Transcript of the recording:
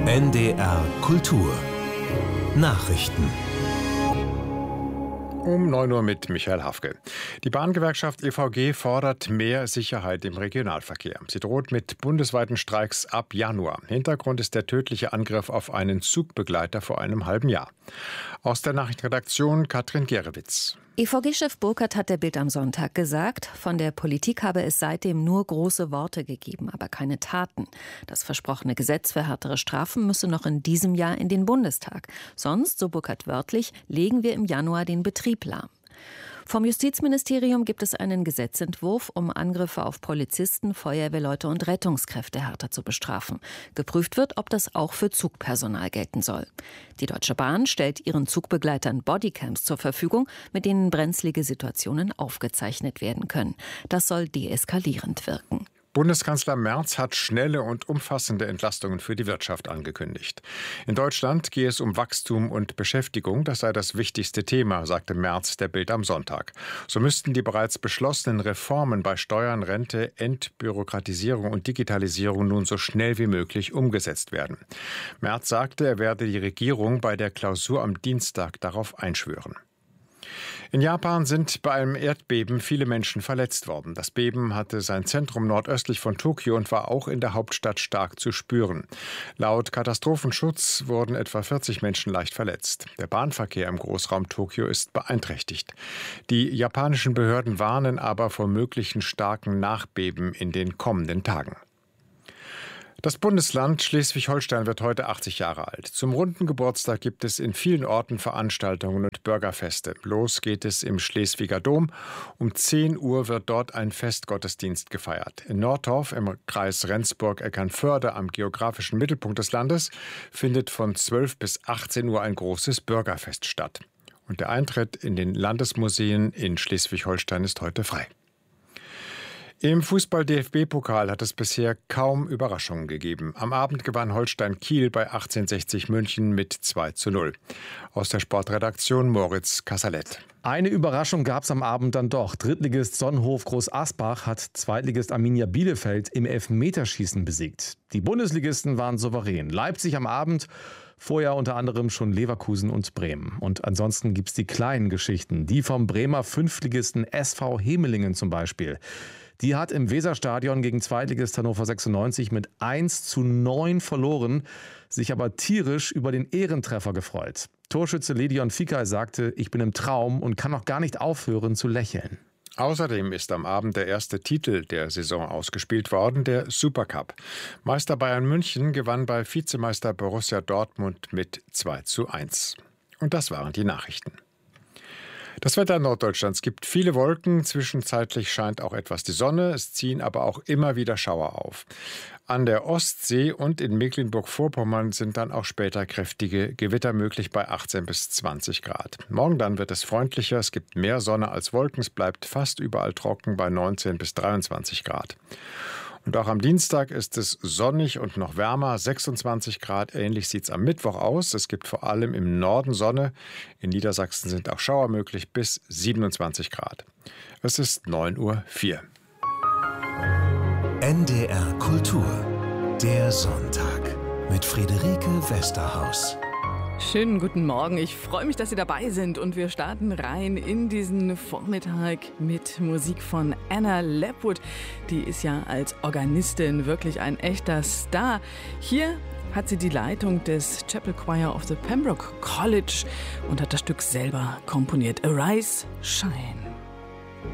NDR Kultur Nachrichten Um 9 Uhr mit Michael Hafke. Die Bahngewerkschaft EVG fordert mehr Sicherheit im Regionalverkehr. Sie droht mit bundesweiten Streiks ab Januar. Hintergrund ist der tödliche Angriff auf einen Zugbegleiter vor einem halben Jahr. Aus der Nachrichtenredaktion Katrin Gerewitz. EVG-Chef Burkhardt hat der Bild am Sonntag gesagt, von der Politik habe es seitdem nur große Worte gegeben, aber keine Taten. Das versprochene Gesetz für härtere Strafen müsse noch in diesem Jahr in den Bundestag. Sonst, so Burkhardt wörtlich, legen wir im Januar den Betrieb lahm. Vom Justizministerium gibt es einen Gesetzentwurf, um Angriffe auf Polizisten, Feuerwehrleute und Rettungskräfte härter zu bestrafen. Geprüft wird, ob das auch für Zugpersonal gelten soll. Die Deutsche Bahn stellt ihren Zugbegleitern Bodycams zur Verfügung, mit denen brenzlige Situationen aufgezeichnet werden können. Das soll deeskalierend wirken. Bundeskanzler Merz hat schnelle und umfassende Entlastungen für die Wirtschaft angekündigt. In Deutschland gehe es um Wachstum und Beschäftigung, das sei das wichtigste Thema, sagte Merz der Bild am Sonntag. So müssten die bereits beschlossenen Reformen bei Steuern, Rente, Entbürokratisierung und Digitalisierung nun so schnell wie möglich umgesetzt werden. Merz sagte, er werde die Regierung bei der Klausur am Dienstag darauf einschwören. In Japan sind bei einem Erdbeben viele Menschen verletzt worden. Das Beben hatte sein Zentrum nordöstlich von Tokio und war auch in der Hauptstadt stark zu spüren. Laut Katastrophenschutz wurden etwa 40 Menschen leicht verletzt. Der Bahnverkehr im Großraum Tokio ist beeinträchtigt. Die japanischen Behörden warnen aber vor möglichen starken Nachbeben in den kommenden Tagen. Das Bundesland Schleswig-Holstein wird heute 80 Jahre alt. Zum runden Geburtstag gibt es in vielen Orten Veranstaltungen und Bürgerfeste. Los geht es im Schleswiger Dom. Um 10 Uhr wird dort ein Festgottesdienst gefeiert. In Nordorf im Kreis Rendsburg-Eckernförde am geografischen Mittelpunkt des Landes findet von 12 bis 18 Uhr ein großes Bürgerfest statt. Und der Eintritt in den Landesmuseen in Schleswig-Holstein ist heute frei. Im Fußball-DFB-Pokal hat es bisher kaum Überraschungen gegeben. Am Abend gewann Holstein Kiel bei 1860 München mit 2:0. Aus der Sportredaktion Moritz Kassalet. Eine Überraschung gab es am Abend dann doch. Drittligist Sonnenhof Groß Asbach hat Zweitligist Arminia Bielefeld im Elfmeterschießen besiegt. Die Bundesligisten waren souverän. Leipzig am Abend, vorher unter anderem schon Leverkusen und Bremen. Und ansonsten gibt es die kleinen Geschichten. Die vom Bremer Fünftligisten SV Hemelingen zum Beispiel. Die hat im Weserstadion gegen Zweitligist Hannover 96 mit 1:9 verloren, sich aber tierisch über den Ehrentreffer gefreut. Torschütze Ledion Fikay sagte, ich bin im Traum und kann noch gar nicht aufhören zu lächeln. Außerdem ist am Abend der erste Titel der Saison ausgespielt worden, der Supercup. Meister Bayern München gewann bei Vizemeister Borussia Dortmund mit 2:1. Und das waren die Nachrichten. Das Wetter Norddeutschlands gibt viele Wolken, zwischenzeitlich scheint auch etwas die Sonne, es ziehen aber auch immer wieder Schauer auf. An der Ostsee und in Mecklenburg-Vorpommern sind dann auch später kräftige Gewitter möglich bei 18 bis 20 Grad. Morgen dann wird es freundlicher, es gibt mehr Sonne als Wolken, es bleibt fast überall trocken bei 19 bis 23 Grad. Und auch am Dienstag ist es sonnig und noch wärmer, 26 Grad. Ähnlich sieht es am Mittwoch aus. Es gibt vor allem im Norden Sonne. In Niedersachsen sind auch Schauer möglich bis 27 Grad. Es ist 9:04 Uhr. NDR Kultur, der Sonntag mit Friederike Westerhaus. Schönen guten Morgen. Ich freue mich, dass Sie dabei sind und wir starten rein in diesen Vormittag mit Musik von Anna Lepwood. Die ist ja als Organistin wirklich ein echter Star. Hier hat sie die Leitung des Chapel Choir of the Pembroke College und hat das Stück selber komponiert. Arise, Shine.